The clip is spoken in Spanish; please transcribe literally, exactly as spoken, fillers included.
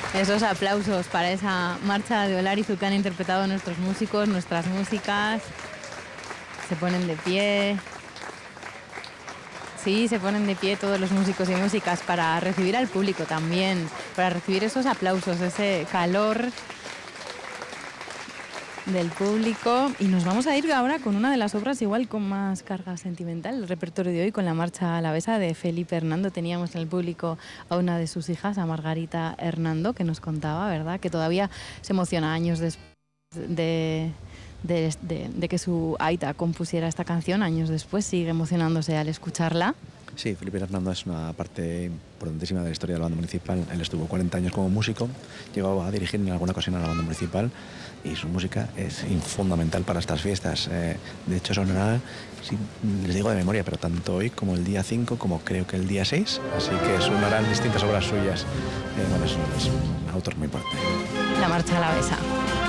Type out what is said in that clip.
Esos aplausos para esa marcha de Olarizu que han interpretado nuestros músicos, nuestras músicas. Se ponen de pie. Sí, se ponen de pie todos los músicos y músicas para recibir al público también, para recibir esos aplausos, ese calor del público. Y nos vamos a ir ahora con una de las obras igual con más carga sentimental, el repertorio de hoy, con la marcha alavesa de Felipe Hernando. Teníamos en el público a una de sus hijas, a Margarita Hernando, que nos contaba, ¿verdad?, que todavía se emociona años después de, de, de, de que su aita compusiera esta canción. Años después sigue emocionándose al escucharla. Sí, Felipe Hernando es una parte importantísima de la historia de la banda municipal. Él estuvo cuarenta años como músico, llegó a dirigir en alguna ocasión a la banda municipal y su música es fundamental para estas fiestas. Eh, de hecho, sonará, sí, les digo de memoria, pero tanto hoy como el día cinco, como creo que el día seis, así que sonarán distintas obras suyas. Eh, bueno, es, es un autor muy importante. La marcha alavesa.